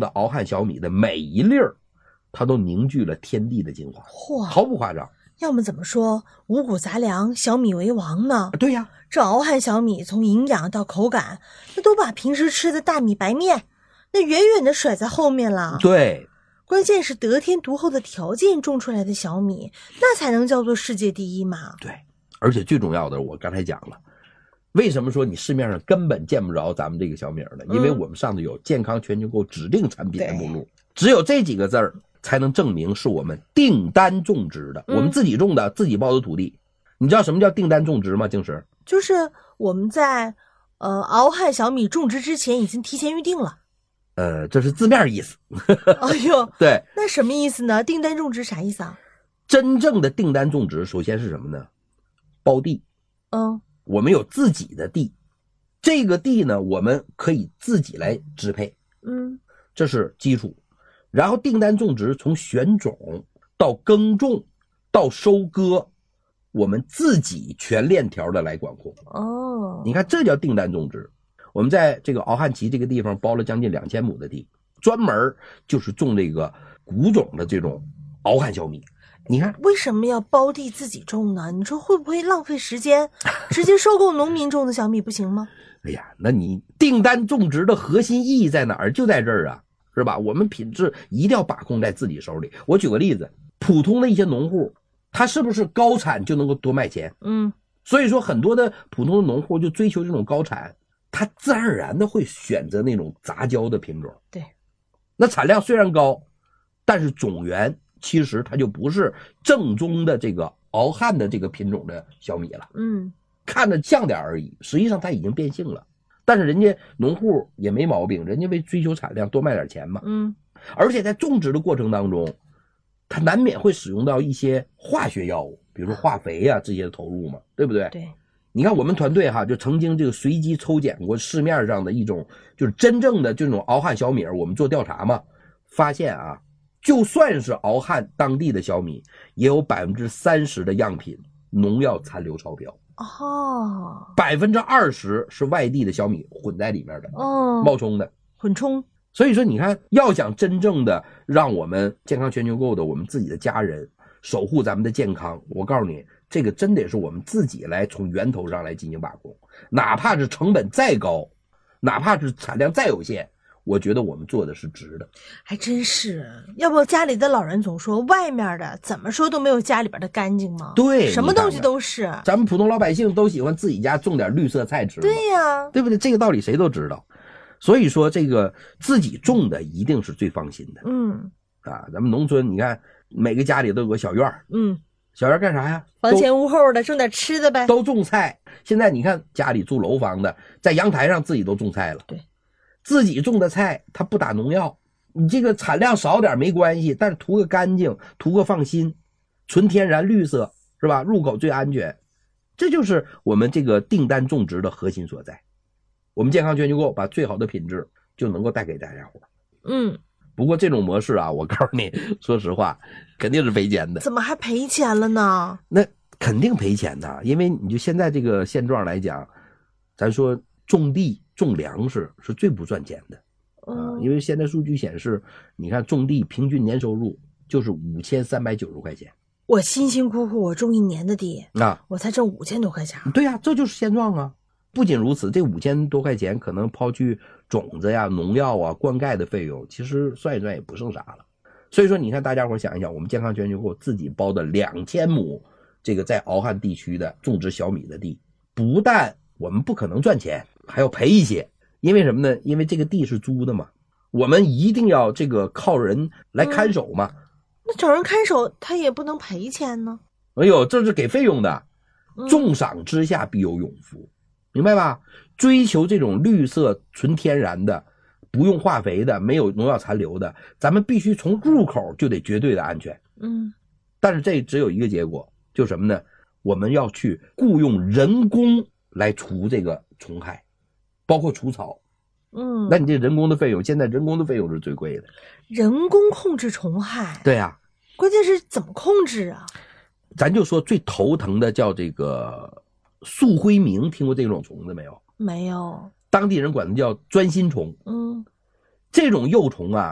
的敖汉小米的每一粒儿，它都凝聚了天地的精华，毫不夸张。 要么怎么说五谷杂粮，小米为王呢？ 对呀， 这敖汉小米从营养到口感，那都把平时吃的大米白面那远远的甩在后面了。 对， 关键是得天独厚的条件种出来的小米，那才能叫做世界第一嘛。 对，而且最重要的，我刚才讲了，为什么说你市面上根本见不着咱们这个小米呢？因为我们上头有健康全球购指定产品的目录，只有这几个字儿才能证明是我们订单种植的，我们自己种的，自己包的土地。你知道什么叫订单种植吗？静石？ 就是我们在敖汉小米种植之前已经提前预定了。 这是字面意思。 哎呦， 对， 那什么意思呢？订单种植啥意思啊？ 真正的订单种植，首先是什么呢？包地。我们有自己的地，这个地呢，我们可以自己来支配。这是基础。然后订单种植从选种到耕种到收割，我们自己全链条的来管控。你看这叫订单种植。我们在这个敖汉旗这个地方包了将近2000亩的地，专门就是种这个古种的这种敖汉小米。你看为什么要包地自己种呢？你说会不会浪费时间？直接收购农民种的小米不行吗？ 哎呀，那你订单种植的核心意义在哪儿？就在这儿啊，是吧？我们品质一定要把控在自己手里。我举个例子，普通的一些农户，他是不是高产就能够多卖钱？所以说很多的普通的农户就追求这种高产，他自然而然的会选择那种杂交的品种。 对， 那产量虽然高，但是种源其实它就不是正宗的这个敖汉的这个品种的小米了。看着像点而已，实际上它已经变性了。但是人家农户也没毛病，人家为追求产量多卖点钱嘛。而且在种植的过程当中，它难免会使用到一些化学药物，比如说化肥啊这些的投入嘛，对不对？ 对。 你看我们团队就曾经这个随机抽检过市面上的一种就是真正的这种敖汉小米，我们做调查嘛，发现就算是敖汉当地的小米，也有30%的样品农药残留超标。20%是外地的小米混在里面的，冒充的， 混充。 所以说你看，要想真正的让我们健康全球购的我们自己的家人守护咱们的健康，我告诉你，这个真得是我们自己来从源头上来进行把控，哪怕是成本再高，哪怕是产量再有限，我觉得我们做的是值的。 还真是，要不家里的老人总说外面的怎么说都没有家里边的干净吗？ 对， 什么东西都是。 咱们普通老百姓都喜欢自己家种点绿色菜吃。 对呀， 对不对？这个道理谁都知道。所以说这个自己种的一定是最放心的。咱们农村你看每个家里都有个小院小院干啥呀？ 房前屋后的种点吃的呗。 都种菜。现在你看家里住楼房的，在阳台上自己都种菜了。 对， 自己种的菜它不打农药，你这个产量少点没关系，但是图个干净，图个放心，纯天然绿色，是吧？入口最安全。这就是我们这个订单种植的核心所在。我们健康全球购把最好的品质就能够带给大家伙。不过这种模式我告诉你，说实话肯定是赔钱的。 怎么还赔钱了呢？ 那肯定赔钱的，因为你就现在这个现状来讲，咱说种地种粮食是最不赚钱的。因为现在数据显示，你看种地平均年收入就是5390块钱。 我辛辛苦苦我种1年的地我才挣5000多块钱。 对呀，这就是现状啊。不仅如此，这5000多块钱可能抛去种子呀、农药灌溉的费用，其实算一算也不剩啥了。所以说你看大家伙想一想，我们健康全球购自己包的2000亩这个在敖汉地区的种植小米的地，不但我们不可能赚钱，还要赔一些。因为什么呢？因为这个地是租的嘛，我们一定要这个靠人来看守嘛。 那找人看守他也不能赔钱呢。 哎呦，这是给费用的。重赏之下必有勇夫，明白吧？追求这种绿色纯天然的，不用化肥的，没有农药残留的，咱们必须从入口就得绝对的安全。但是这只有一个结果，就什么呢？我们要去雇佣人工来除这个虫害，包括除草。那你这人工的费用，现在人工的费用是最贵的。 人工控制虫害？ 对呀。 关键是怎么控制啊？ 咱就说最头疼的叫这个素灰明，听过这种虫子没有？ 没有。 当地人管它叫钻心虫。这种幼虫